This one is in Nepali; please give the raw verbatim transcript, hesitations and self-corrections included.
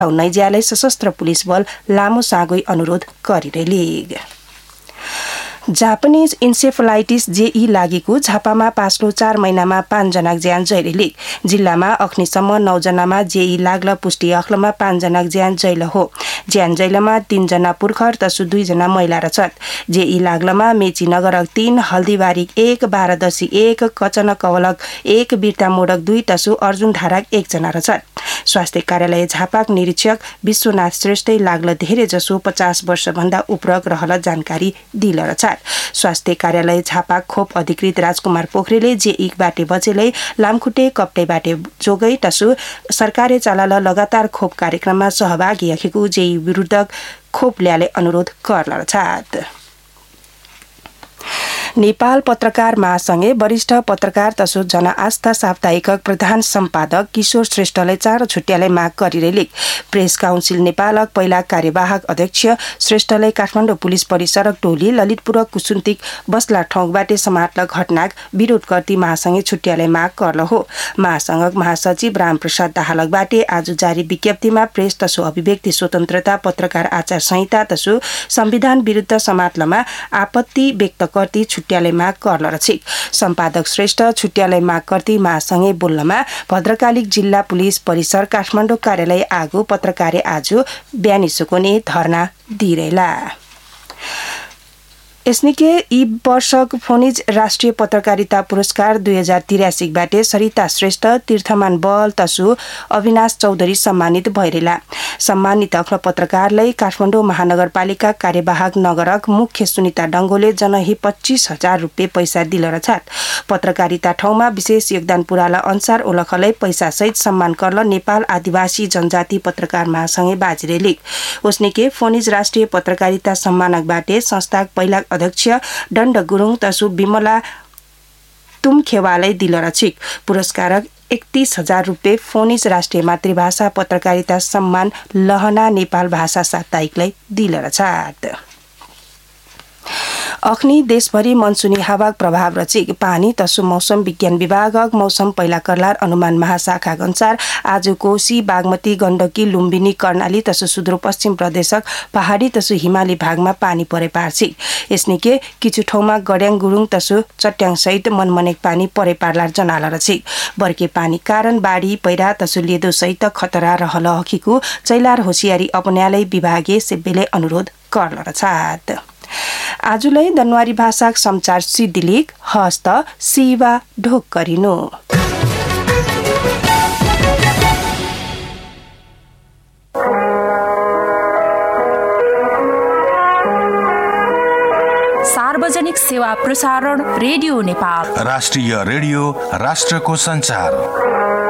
नैज्याले सशस्त्र पुलिस बल लामो सागै अनुरोध गरिरहेलिग। जापानिज इन्सेफलाइटिस जेई लागेको झापामा पाँचलो चार महिनामा पाँचजना ज्यान जैरेलिग जिल्लामा अख्नीसम्म नौजनामा जेई लाग्ल पुष्टि अख्लमा पाँचजना ज्यान जैल हो ज्यान जैलमा तीनजना पुर्खर तसु दुईजना महिला रछत जेई लाग्लमा मेची नगरक तीन हल्दीबारी एक बारादशी एक कचन कवलक एक बिर्ता मोडक दुई तसु अर्जुन धाराक एकजना रछत स्वास्थ्य कार्यालय झापाक निरीक्षक विश्वनाथ श्रेष्ठै लाग्ल धेरै जसो पचास वर्षभन्दा उपरक रहल जानकारी दिल रछत स्वास्थ्य कार्यालय झापाक खोप अधिकृत राजकुमार पोखरेलले जेई बाटे बचेलै लामखुट्टे कप्टे बाटे जोगै तसु सरकारले चालाल लगातार खोप कार्यक्रममा सहभागी रहेको जेई विरुद्ध खोप ल्याले अनुरोध गर्ल रछत। नेपाल पत्रकार महासंघले वरिष्ठ पत्रकार तसु जनआस्था साप्ताहिक प्रधान सम्पादक किशोर श्रेष्ठलाई चार छुट्याले माग गरिरहेलिग प्रेस काउन्सिल नेपालक पहिला कार्यवाहक अध्यक्ष श्रेष्ठलाई काठमाडौँ पुलिस परिसरक टोली ललितपुर कुसुन्तिक बस्ला ठाउँबाट समाटलक घटनाक विरोध गर्दै महासंघले छुट्याले माग गर्ल हो महासंघक महासचिव रामप्रसाद दाहालकबाट आज जारी विज्ञप्तिमा प्रेस तसु अभिव्यक्ति स्वतन्त्रता पत्रकार आचार संहिता तसु संविधान विरुद्ध समाटलमा आपत्ति व्यक्त गर्दै छुट्याले माग गर्न रछिक सम्पादक श्रेष्ठ छुट्याले माग गर्दै महासँगै बोल्नमा भद्रकाली जिल्ला पुलिस परिसर काठमाडौँ कार्यालय आगो पत्रकारे आज बिहानी सुकुने धरना दिइरहेला। यसनिके यी वर्षक फोनिज राष्ट्रिय पत्रकारिता पुरस्कार दुई हजार तिरासीबाट सरिता श्रेष्ठ तीर्थमान बल तसु अविनाश चौधरी सम्मानित भइरहेला सम्मानित अख्ल पत्रकारलाई काठमाडौँ महानगरपालिका कार्यवाहक नगरक मुख्य सुनिता डङ्गोले जनही पच्चीस हजार रुपियाँ पैसा दिल रछात पत्रकारिता ठाउँमा विशेष योगदान पुराला अनुसार ओलखलाई पैसा सहित सम्मान करल नेपाल आदिवासी जनजाति पत्रकार महासंघे बाजिरेलिग उसनिके फोनिज राष्ट्रिय पत्रकारिता सम्मानकबाट संस्थाक पहिला अध्यक्ष दण्ड गुरुङ तसु विमला तुमखेवालाई दिल रछिक पुरस्कारक एकतीस हजार रुपियाँ फोनिज राष्ट्रिय मातृभाषा पत्रकारिता सम्मान लहना नेपाल भाषा साप्ताहिकलाई दिल रछात। अख्नी देशभरि मनसुनी हावाक प्रभाव रचिक पानी तसु मौसम विज्ञान विभागक मौसम पहिला कर्लार अनुमान महाशाखा अनुसार आज कोशी बागमती गण्डकी लुम्बिनी कर्णाली तसु सुदूरपश्चिम प्रदेशक पहाडी तसु हिमाली भागमा पानी परे पार्छिक यसनिके किछु ठाउँमा गड्याङ गुरुङ तसु चट्याङ सहित मनमनेक पानी परे पार्लार जनाला रचिक बर्के पानी कारण बाढी पैरा तसु लेदो सहित खतरा रहल हकीको चैलार होसियारी अपनालै विभागीय सेब्बेले अनुरोध गर्न रछात। आजुलाई दनवारी भाषाक समाचार सिद्धिलिक हस्त सिवा ढोक गरिनु। सार्वजनिक सेवा प्रसारण रेडियो नेपाल राष्ट्रिय रेडियो राष्ट्रको संचार।